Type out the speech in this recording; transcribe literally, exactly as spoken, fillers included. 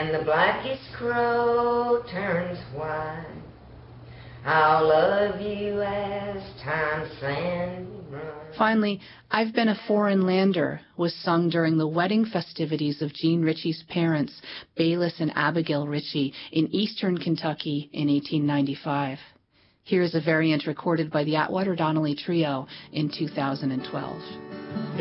when the blackest crow turns white, I'll love you as time's sand runs. Finally, I've Been a Foreign Lander was sung during the wedding festivities of Jean Ritchie's parents, Bayless and Abigail Ritchie, in eastern Kentucky in eighteen ninety-five. Here is a variant recorded by the Atwater Donnelly Trio in two thousand twelve.